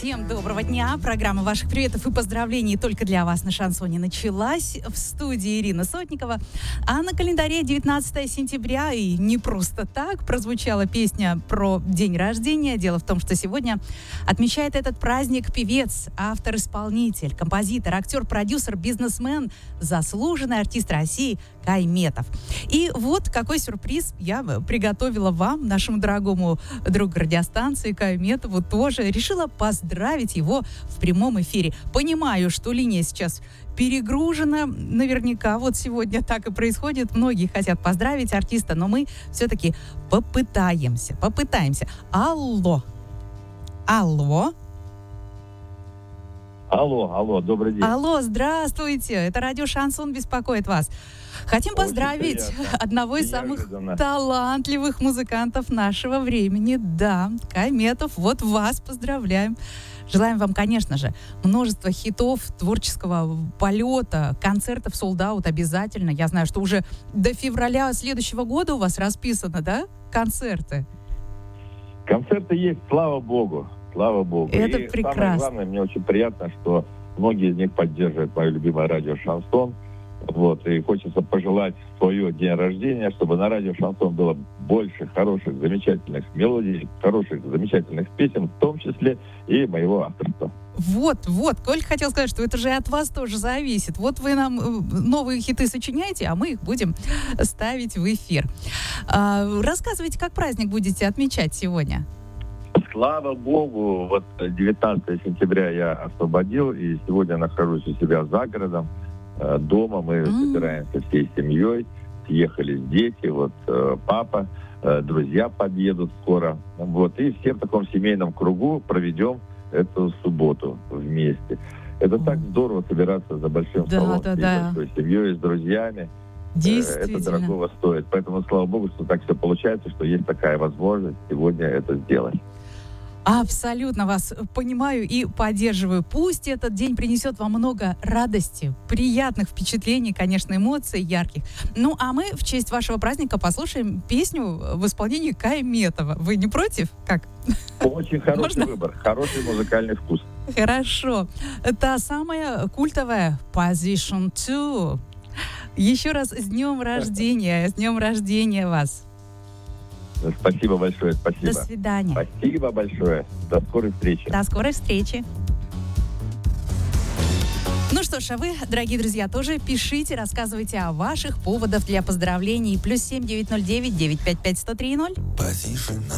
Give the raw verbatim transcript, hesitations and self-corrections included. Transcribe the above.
Всем доброго дня. Программа ваших приветов и поздравлений только для вас на Шансоне началась. В студии Ирина Сотникова. А на календаре девятнадцатое сентября, и не просто так, прозвучала песня про день рождения. Дело в том, что сегодня отмечает этот праздник певец, автор-исполнитель, композитор, актер, продюсер, бизнесмен, заслуженный артист России Кай Метов. И вот какой сюрприз я приготовила вам, нашему дорогому другу радиостанции Каю Метову, тоже решила поздравить его в прямом эфире. Понимаю, что линия сейчас перегружена, наверняка вот сегодня так и происходит. Многие хотят поздравить артиста, но мы все-таки попытаемся, попытаемся. Алло. Алло. Алло, алло, добрый день. Алло, здравствуйте. Это радио «Шансон» беспокоит вас. Хотим Очень поздравить приятно. одного из Неожиданно. самых талантливых музыкантов нашего времени. Да, Кай Метов, вот вас поздравляем. Желаем вам, конечно же, множество хитов, творческого полета, концертов солд-аут обязательно. Я знаю, что уже до февраля следующего года у вас расписано, да, концерты? Концерты есть, слава богу. Слава богу. Это и прекрасно. Самое главное, мне очень приятно, что многие из них поддерживают мое любимое радио «Шансон». Вот, и хочется пожелать в свое день рождения, чтобы на радио «Шансон» было больше хороших, замечательных мелодий, хороших, замечательных песен, в том числе и моего авторства. Вот, вот, Коль хотел сказать, что это же от вас тоже зависит. Вот вы нам новые хиты сочиняете, а мы их будем ставить в эфир. А, рассказывайте, как праздник будете отмечать сегодня? Слава богу, вот девятнадцатое сентября я освободил, и сегодня нахожусь у себя за городом. Дома мы mm. собираемся всей семьей, съехались дети, вот папа, друзья подъедут скоро. Вот, и все в таком семейном кругу проведем эту субботу вместе. Это mm. так здорово собираться за большим да, столом, да, всей да. большой семьей, с друзьями. Действительно. Это дорогого стоит. Поэтому слава богу, что так все получается, что есть такая возможность сегодня это сделать. Абсолютно вас понимаю и поддерживаю. Пусть этот день принесет вам много радости, приятных впечатлений, конечно, эмоций ярких. Ну, а мы в честь вашего праздника послушаем песню в исполнении Кая Метова. Вы не против? Как? Очень хороший Можно? выбор, хороший музыкальный вкус. Хорошо. Та самая культовая Position два. Еще раз с днем рождения, с днем рождения вас. Спасибо большое, спасибо. До свидания. Спасибо большое. До скорой встречи. До скорой встречи. Ну что ж, а вы, дорогие друзья, тоже пишите, рассказывайте о ваших поводах для поздравлений. Плюс семь девять ноль девять девять пять пять сто три ноль.